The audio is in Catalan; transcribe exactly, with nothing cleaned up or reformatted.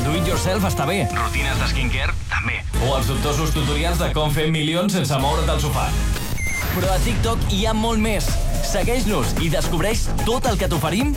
do it yourself està bé. Rutines de skincare, també. O els dubtosos tutorials de com fer milions sense moure't del sofà. Però a TikTok hi ha molt més. Segueix-nos i descobreix tot el que t'oferim